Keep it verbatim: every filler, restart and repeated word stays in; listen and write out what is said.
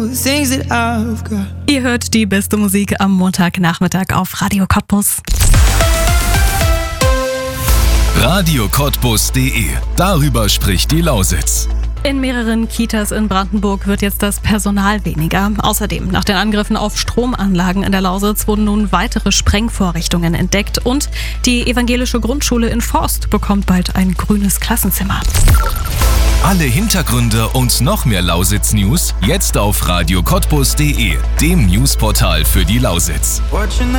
Ihr hört die beste Musik am Montagnachmittag auf Radio Cottbus. Radio Cottbus punkt de. Darüber spricht die Lausitz. In mehreren Kitas in Brandenburg wird jetzt das Personal weniger. Außerdem, nach den Angriffen auf Stromanlagen in der Lausitz wurden nun weitere Sprengvorrichtungen entdeckt und die evangelische Grundschule in Forst bekommt bald ein grünes Klassenzimmer. Alle Hintergründe und noch mehr Lausitz-News jetzt auf Radio Cottbus punkt de, dem Newsportal für die Lausitz.